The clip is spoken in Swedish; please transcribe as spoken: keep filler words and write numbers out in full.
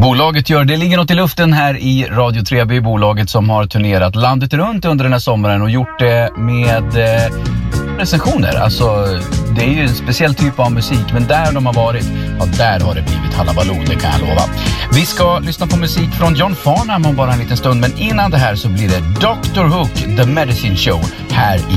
Bolaget gör det, ligger något i luften här i Radio Treby, bolaget som har turnerat landet runt under den här sommaren och gjort det med eh, recensioner. Alltså det är ju en speciell typ av musik, men där de har varit, ja där har det blivit halabaloo, det kan jag lova. Vi ska lyssna på musik från John Farnham om bara en liten stund, men innan det här så blir det doktor Hook, The Medicine Show här i